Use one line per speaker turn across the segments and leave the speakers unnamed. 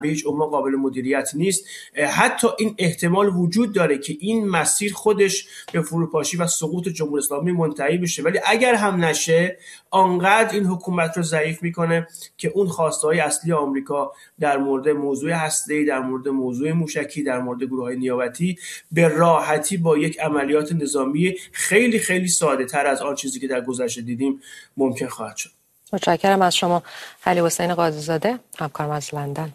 به هیچ عنوان قابل مدیریت نیست. حتی این احتمال وجود داره که این مسیر خودش به فروپاشی و سقوط جمهوری اسلامی منتهی بشه، ولی اگر هم نشه آنقدر این حکومت رو ضعیف میکنه که اون خواسته‌های اصلی آمریکا در مورد موضوع هسته‌ای، در مورد موضوع موشکی، در مورد گروه‌های نیابتی به راحتی با یک عملیات نظامی خیلی خیلی ساده‌تر از آن چیزی که در گذشته دیدیم ممکن خواهد شد.
متشکرم از شما علی حسین قاضی‌زاده، همکارم از لندن.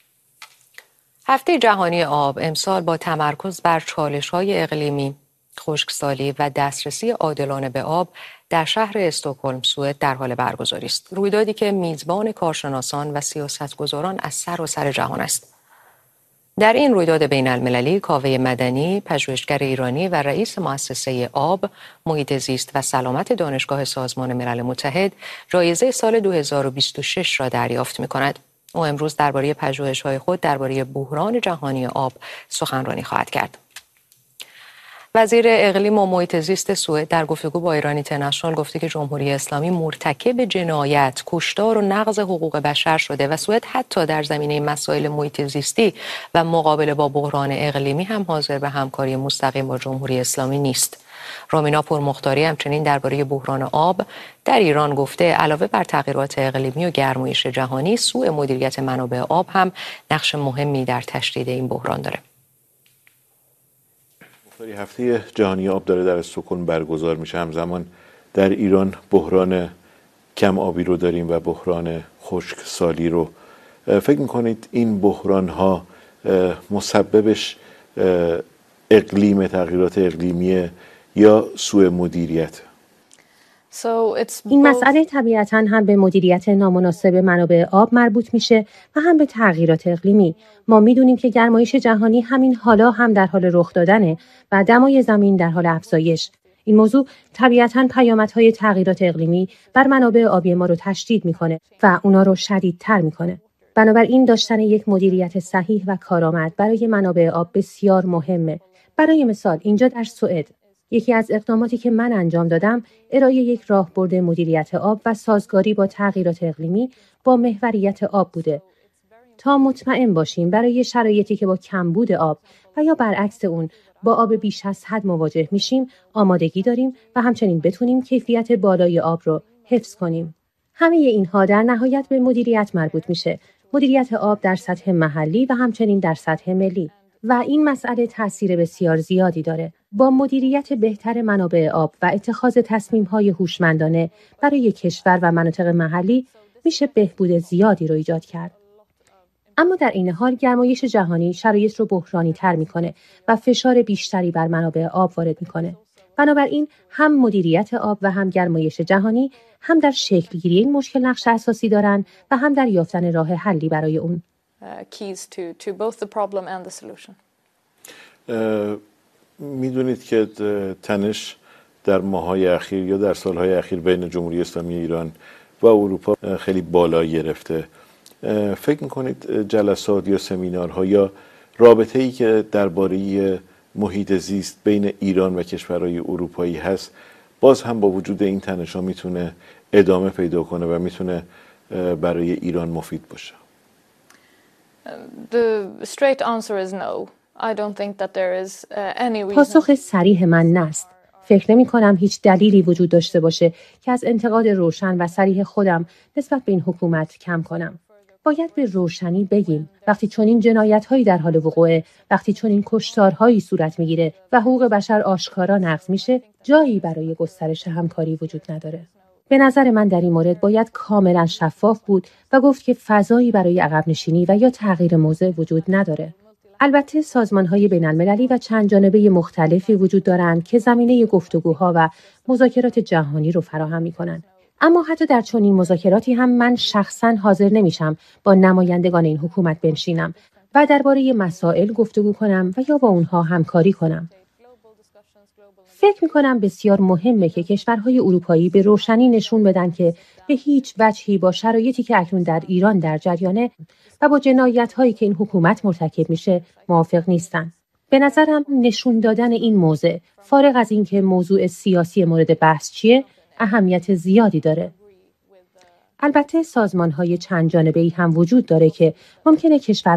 هفته جهانی آب امسال با تمرکز بر چالش‌های اقلیمی، خشکسالی و دسترسی عادلانه به آب در شهر استکهلم، سوئد در حال برگزاری است. رویدادی که میزبان کارشناسان و سیاستگزاران از سراسر جهان است. در این رویداد بین المللی، کاوه مدنی، پژوهشگر ایرانی و رئیس مؤسسه آب، محیط زیست و سلامت دانشگاه سازمان ملل متحد، جایزه سال 2026 را دریافت می‌کند. او امروز درباره پژوهش‌های خود درباره بحران جهانی آب سخنرانی خواهد کرد. وزیر اقلیم و محیط زیست سوئد در گفتگو با ایران اینترنشنال گفته که جمهوری اسلامی مرتکب جنایت، کشتار و نقض حقوق بشر شده و سوئد حتی در زمینه مسائل محیط زیستی و مقابله با بحران اقلیمی هم حاضر به همکاری مستقیم با جمهوری اسلامی نیست. رامینا پرمختاری همچنین درباره بحران آب در ایران گفته علاوه بر تغییرات اقلیمی و گرمایش جهانی، سوء مدیریت منابع آب هم نقش مهمی در تشدید این بحران داره.
هفته جهانی آب داره در استکهلم برگزار میشه. همزمان در ایران بحران کم آبی رو داریم و بحران خشکسالی رو. فکر میکنید این بحران ها مسببش اقلیم، تغییرات اقلیمی یا سوء مدیریت؟
این مسئله طبیعتاً هم به مدیریت نامناسب منابع آب مربوط میشه و هم به تغییرات اقلیمی. ما میدونیم که گرمایش جهانی همین حالا هم در حال رخ دادنه و دمای زمین در حال افزایش. این موضوع طبیعتاً پیامدهای تغییرات اقلیمی بر منابع آبی ما رو تشدید میکنه و اونا رو شدیدتر میکنه. بنابراین داشتن یک مدیریت صحیح و کارآمد برای منابع آب بسیار مهمه. برای مثال اینجا در سوئد یکی از اقداماتی که من انجام دادم ارائه یک راهبرد مدیریت آب و سازگاری با تغییرات اقلیمی با محوریت آب بوده تا مطمئن باشیم برای شرایطی که با کمبود آب و یا برعکس اون با آب بیش از حد مواجه میشیم آمادگی داریم و همچنین بتونیم کیفیت بالای آب رو حفظ کنیم. همه اینها در نهایت به مدیریت مربوط میشه. مدیریت آب در سطح محلی و همچنین در سطح ملی. و این مسئله تأثیر بسیار زیادی داره. با مدیریت بهتر منابع آب و اتخاذ تصمیم‌های هوشمندانه برای کشور و مناطق محلی میشه بهبود زیادی رو ایجاد کرد. اما در این حال گرمایش جهانی شرایط رو بحرانی تر میکنه و فشار بیشتری بر منابع آب وارد میکنه. بنابراین هم مدیریت آب و هم گرمایش جهانی هم در شکلگیری این مشکل نقش اساسی دارن و هم در یافتن راه حلی برای اون.
keys to both the problem and the solution.
میدونید که تنش در ماه‌های اخیر یا در سال‌های اخیر بین جمهوری اسلامی ایران و اروپا خیلی بالا گرفته. فکر میکنید جلسات یا سمینارها یا رابطه‌ای که درباره محیط زیست بین ایران و کشورهای اروپایی هست باز هم با وجود این تنش‌ها میتونه ادامه پیدا کنه و میتونه برای ایران مفید باشه؟
The straight answer is no. I don't think that there is any reason.
پاسخ صریح من نست. فکر نمی کنم هیچ دلیلی وجود داشته باشه که از انتقاد روشن و صریح خودم نسبت به این حکومت کم کنم. باید به روشنی بگیم وقتی چنین جنایت‌هایی در حال وقوعه، وقتی چنین کشتارهایی صورت میگیره و حقوق بشر آشکارا نقض میشه، جایی برای گسترش همکاری وجود نداره. به نظر من در این مورد باید کاملا شفاف بود و گفت که فضایی برای عقب نشینی و یا تغییر موضع وجود نداره. البته سازمان‌های بین‌المللی و چند جانبه مختلفی وجود دارند که زمینه گفتگوها و مذاکرات جهانی رو فراهم می‌کنند. اما حتی در چنین مذاکراتی هم من شخصاً حاضر نمیشم با نمایندگان این حکومت بنشینم و درباره مسائل گفتگو کنم و یا با اونها همکاری کنم. فکر می‌کنم بسیار مهمه که کشورهای اروپایی به روشنی نشون بدن که به هیچ وجهی با شرایطی که اکنون در ایران در جریانه و با جنایت‌هایی که این حکومت مرتکب میشه موافق نیستن. به نظرم نشون دادن این موضع فارغ از اینکه موضوع سیاسی مورد بحث چیه، اهمیت زیادی داره. البته سازمان‌های چند جانبه‌ای هم وجود داره که ممکنه کشور